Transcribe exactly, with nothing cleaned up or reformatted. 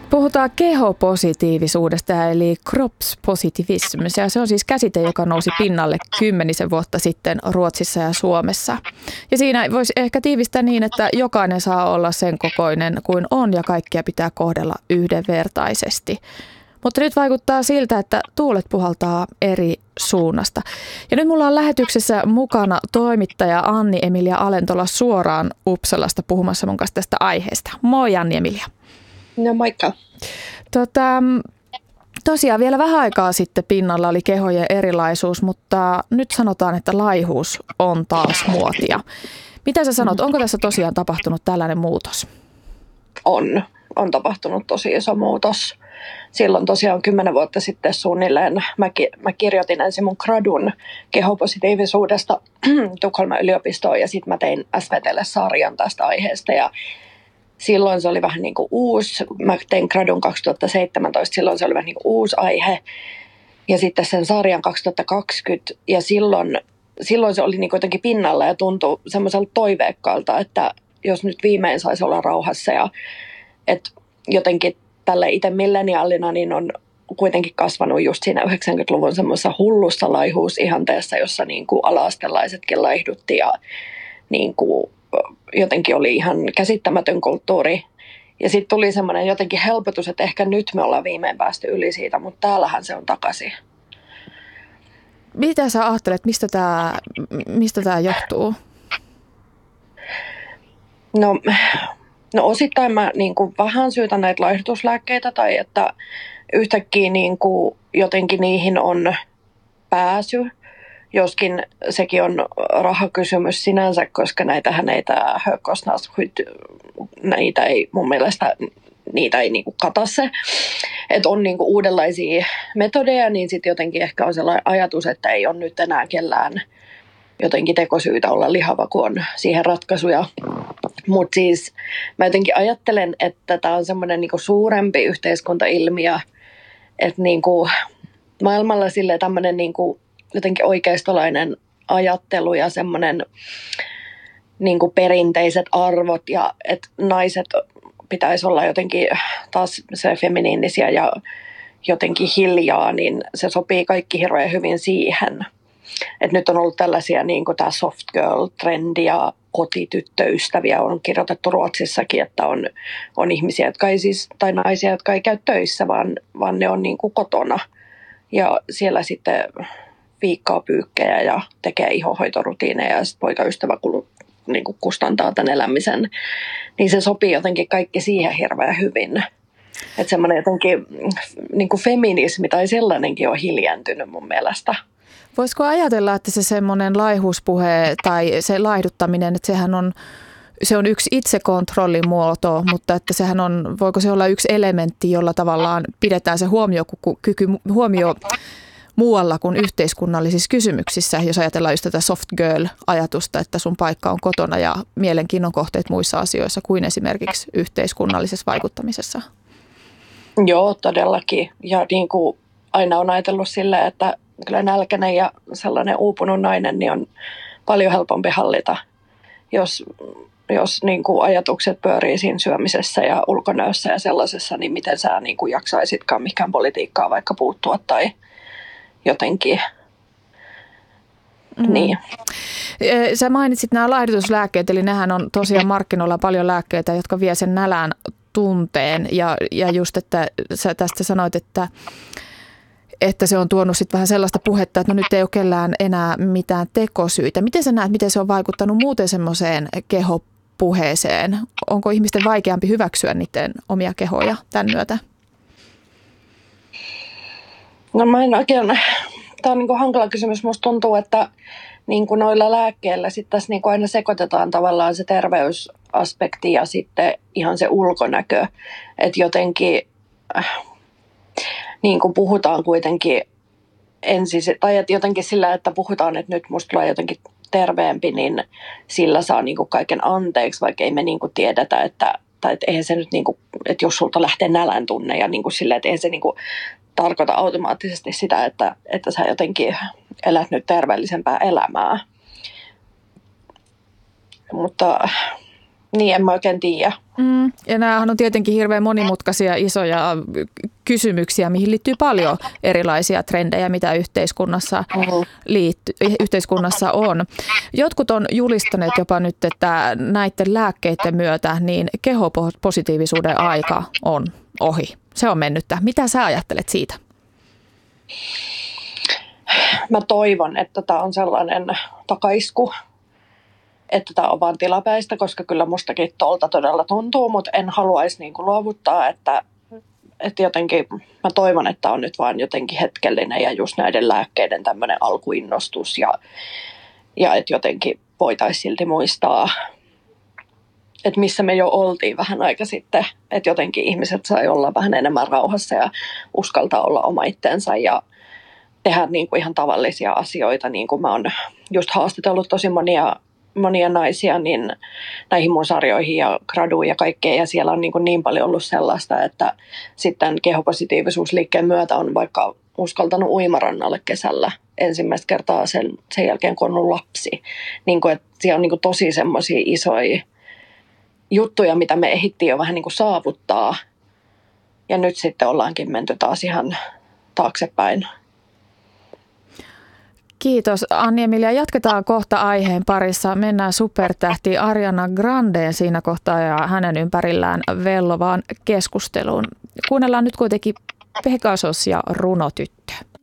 Puhutaan kehopositiivisuudesta eli kroppspositivism. Ja se on siis käsite, joka nousi pinnalle kymmenisen vuotta sitten Ruotsissa ja Suomessa. Ja siinä voisi ehkä tiivistää niin, että jokainen saa olla sen kokoinen kuin on ja kaikkia pitää kohdella yhdenvertaisesti. Mutta nyt vaikuttaa siltä, että tuulet puhaltaa eri suunnasta. Ja nyt mulla on lähetyksessä mukana toimittaja Anni-Emilia Alentola suoraan Uppsalasta puhumassa mun kanssa tästä aiheesta. Moi Anni-Emilia. No moikka. Tota, tosiaan vielä vähän aikaa sitten pinnalla oli kehojen erilaisuus, mutta nyt sanotaan, että laihuus on taas muotia. Mitä sä sanot, onko tässä tosiaan tapahtunut tällainen muutos? On. On tapahtunut tosi iso muutos. Silloin tosiaan kymmenen vuotta sitten suunnilleen mä, ki- mä kirjoitin ensin mun gradun kehopositiivisuudesta Tukholman yliopistoon ja sitten mä tein S V T:lle sarjan tästä aiheesta ja silloin se oli vähän niin kuin uusi. Mä tein gradun kaksituhattaseitsemäntoista, silloin se oli vähän niin kuin uusi aihe. Ja sitten sen sarjan kaksituhattakaksikymmentä ja silloin, silloin se oli niin kuin jotenkin pinnalla ja tuntui semmoiselta toiveikkaalta, että jos nyt viimein saisi olla rauhassa ja että jotenkin tälle itse milleniaalina niin on kuitenkin kasvanut just siinä yhdeksänkymmentäluvun semmoisessa hullussa laihuusihanteessa, jossa niin kuin ala-astelaisetkin laihdutti ja niin kuin jotenkin oli ihan käsittämätön kulttuuri. Ja sitten tuli semmoinen jotenkin helpotus, että ehkä nyt me ollaan viimein päästy yli siitä, mutta täällähän se on takaisin. Mitä sä ajattelet, mistä tämä mistä tää johtuu? No, no osittain mä niin kuin vähän syytän näitä laihdutuslääkkeitä tai että yhtäkkiä niin kuin jotenkin niihin on pääsy. Joskin sekin on rahakysymys sinänsä, koska näitähän ei tämä högkostnadsskydd, niitä ei mun mielestä niitä ei niinku kata se. Että on niinku uudenlaisia metodeja, niin sitten jotenkin ehkä on sellainen ajatus, että ei ole nyt enää kellään jotenkin tekosyytä olla lihava, kun on siihen ratkaisuja. Mutta siis mä jotenkin ajattelen, että tämä on semmoinen niinku suurempi yhteiskuntailmiö, että niinku maailmalla silleen tämmöinen niinku jotenkin oikeistolainen ajattelu ja semmoinen niin kuin perinteiset arvot ja että naiset pitäisi olla jotenkin taas se feminiinisiä ja jotenkin hiljaa, niin se sopii kaikki hirveän hyvin siihen. Et nyt on ollut tällaisia niin kuin tämä soft girl-trendi ja kotityttöystäviä on kirjoitettu Ruotsissakin, että on, on ihmisiä, jotka ei siis, tai naisia, jotka ei käy töissä, vaan, vaan ne on niin kuin kotona ja siellä sitten viikkaa pyykkejä ja tekee ihohoitorutiineja ja sitten poikaystävä kulu, niin kuin kustantaa tämän elämisen, niin se sopii jotenkin kaikki siihen hirveän hyvin. Että semmoinen jotenkin niin kuin feminismi tai sellainenkin on hiljentynyt mun mielestä. Voisiko ajatella, että se semmoinen laihuuspuhe tai se laihduttaminen, että sehän on, se on yksi itsekontrollin muoto, mutta että sehän on, voiko se olla yksi elementti, jolla tavallaan pidetään se huomiokyky, huomio muualla kuin yhteiskunnallisissa kysymyksissä, jos ajatellaan just tätä soft girl-ajatusta, että sun paikka on kotona ja mielenkiinnon kohteet muissa asioissa kuin esimerkiksi yhteiskunnallisessa vaikuttamisessa. Joo, todellakin. Ja niin kuin aina on ajatellut silleen, että kyllä nälkäinen ja sellainen uupunut nainen niin on paljon helpompi hallita, jos, jos niin kuin ajatukset pyörii siinä syömisessä ja ulkonäössä ja sellaisessa, niin miten sä niin kuin jaksaisitkaan mikään politiikkaa vaikka puuttua tai jotenkin. Mm. Niin. Sä mainitsit nämä laihdutuslääkkeet, eli nehän on tosiaan markkinoilla paljon lääkkeitä, jotka vie sen nälän tunteen. Ja, ja just, että sä tästä sanoit, että, että se on tuonut sit vähän sellaista puhetta, että no nyt ei ole kellään enää mitään tekosyitä. Miten sä näet, miten se on vaikuttanut muuten semmoiseen kehopuheeseen? Onko ihmisten vaikeampi hyväksyä niiden omia kehoja tämän myötä? No mä en oikein, tämä on niin kuin hankala kysymys. Musta tuntuu, että niin kuin noilla lääkkeillä sitten tässä niin kuin aina sekoitetaan tavallaan se terveysaspekti ja sitten ihan se ulkonäkö. Että jotenkin äh, niin kuin puhutaan kuitenkin ensin, tai että jotenkin sillä, että puhutaan, että nyt musta tulee jotenkin terveempi, niin sillä saa niin kuin kaiken anteeksi, vaikka ei me niin kuin tiedetä, että, tai että eihän se nyt, niin kuin, että jos sulta lähtee nälän tunne ja niin kuin sillä, että eihän se niin kuin tarkoita automaattisesti sitä, että, että sä jotenkin elät nyt terveellisempää elämää. Mutta Niin, en mä oikein tiedä. Mm, ja nämähän on tietenkin hirveän monimutkaisia isoja kysymyksiä, mihin liittyy paljon erilaisia trendejä, mitä yhteiskunnassa, liitty, yhteiskunnassa on. Jotkut on julistaneet jopa nyt, että näiden lääkkeiden myötä niin kehopositiivisuuden aika on ohi. Se on mennyttä. Mitä sä ajattelet siitä? Mä toivon, että tämä on sellainen takaisku, että tämä on vaan tilapäistä, koska kyllä mustakin tuolta todella tuntuu, mutta en haluaisi niin kuin luovuttaa, että, että jotenkin mä toivon, että on nyt vaan jotenkin hetkellinen ja just näiden lääkkeiden tämmöinen alkuinnostus ja, ja että jotenkin voitaisiin silti muistaa, että missä me jo oltiin vähän aika sitten, että jotenkin ihmiset sai olla vähän enemmän rauhassa ja uskaltaa olla oma itsensä ja tehdä niin kuin ihan tavallisia asioita, niin kuin mä oon just haastatellut tosi monia monia naisia niin näihin mun sarjoihin ja graduun ja kaikkea, ja siellä on niin, kuin niin paljon ollut sellaista, että sitten kehopositiivisuusliikkeen myötä on vaikka uskaltanut uimarannalle kesällä ensimmäistä kertaa sen, sen jälkeen, kun on ollut lapsi. Niin kuin, että siellä on niin kuin tosi semmoisia isoja juttuja, mitä me ehdittiin jo vähän niin kuin saavuttaa, ja nyt sitten ollaankin menty taas ihan taaksepäin. Kiitos Anni-Emilia. Jatketaan kohta aiheen parissa. Mennään supertähti Ariana Grandeen siinä kohtaa ja hänen ympärillään vellovaan keskusteluun. Kuunnellaan nyt kuitenkin Pegasus ja Runotyttö.